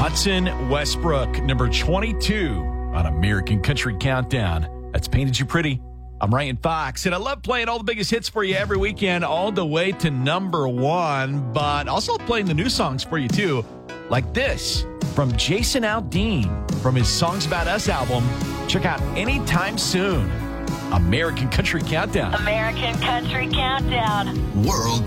Hudson Westbrook, number 22 on American Country Countdown. That's Painted You Pretty. I'm Ryan Fox, and I love playing all the biggest hits for you every weekend, all the way to number one, but also playing the new songs for you, too, like this from Jason Aldean from his Songs About Us album. Check out Anytime Soon. American Country Countdown. American Country Countdown. World